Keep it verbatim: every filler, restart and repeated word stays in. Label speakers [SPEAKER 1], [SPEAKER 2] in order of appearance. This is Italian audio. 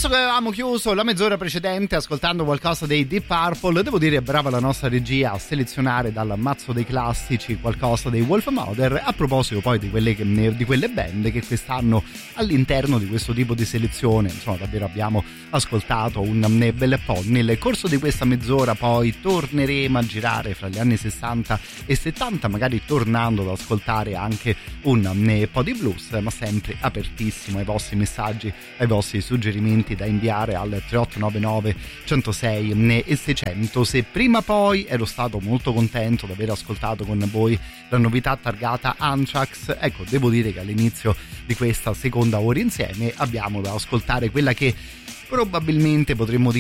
[SPEAKER 1] Visto che avevamo chiuso la mezz'ora precedente ascoltando qualcosa dei Deep Purple, devo dire brava la nostra regia a selezionare dal mazzo dei classici qualcosa dei Wolfmother, a proposito poi di quelle, che, di quelle band che quest'anno all'interno di questo tipo di selezione, insomma, davvero abbiamo ascoltato un bel po'. Nel corso di questa mezz'ora poi torneremo a girare fra gli anni sessanta e settanta, magari tornando ad ascoltare anche un po' di blues, ma sempre apertissimo ai vostri messaggi, ai vostri suggerimenti da inviare al tre otto nove nove centosei e seicento. Se prima poi ero stato molto contento di aver ascoltato con voi la novità targata Anthrax, ecco, devo dire che all'inizio di questa seconda ora insieme abbiamo da ascoltare quella che probabilmente potremmo dire